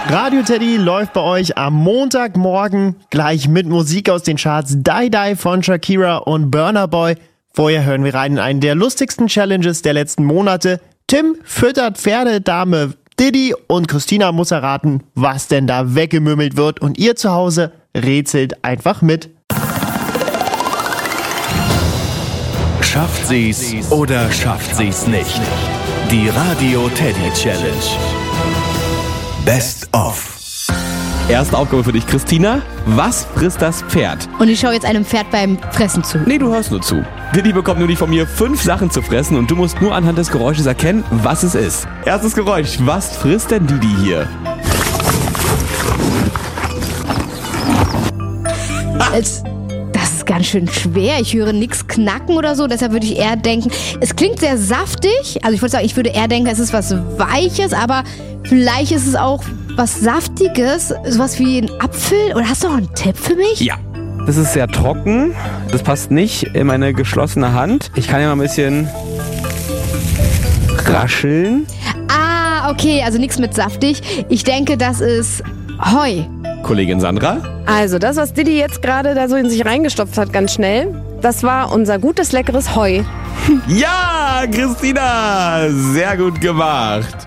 Radio Teddy läuft bei euch am Montagmorgen gleich mit Musik aus den Charts. Die Die von Shakira und Burna Boy. Vorher hören wir rein in einen der lustigsten Challenges der letzten Monate. Tim füttert Pferdedame Diddy und Christina muss erraten, was denn da weggemümmelt wird. Und ihr zu Hause rätselt einfach mit. Schafft sie's oder schafft sie's nicht? Die Radio Teddy Challenge. Best of. Erste Aufgabe für dich, Christina. Was frisst das Pferd? Und ich schaue jetzt einem Pferd beim Fressen zu. Nee, du hörst nur zu. Diddy bekommt nämlich von mir 5 Sachen zu fressen und du musst nur anhand des Geräusches erkennen, was es ist. Erstes Geräusch. Was frisst denn Diddy hier? Das ist ganz schön schwer. Ich höre nichts knacken oder so. Deshalb würde ich eher denken, es klingt sehr saftig. Also ich würde sagen, ich würde eher denken, es ist was Weiches, aber vielleicht ist es auch was Saftiges. Sowas wie ein Apfel. Oder hast du noch einen Tipp für mich? Ja. Das ist sehr trocken. Das passt nicht in meine geschlossene Hand. Ich kann ja mal ein bisschen rascheln. Ah, okay. Also nichts mit saftig. Ich denke, das ist Heu. Kollegin Sandra? Also das, was Diddy jetzt gerade da so in sich reingestopft hat, ganz schnell, das war unser gutes, leckeres Heu. Ja, Christina! Sehr gut gemacht.